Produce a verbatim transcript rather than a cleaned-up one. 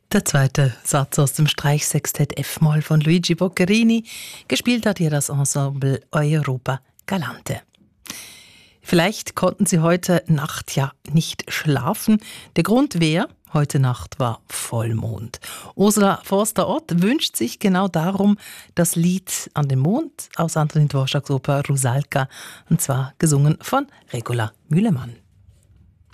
Der zweite Satz aus dem Streichsextett F-Moll von Luigi Boccherini. Gespielt hat hier das Ensemble Europa Galante. Vielleicht konnten Sie heute Nacht ja nicht schlafen. Der Grund wäre, heute Nacht war Vollmond. Ursula Forster-Ott wünscht sich genau darum das Lied An den Mond aus Antonín Dvořáks Oper Rusalka, und zwar gesungen von Regula Műlemann.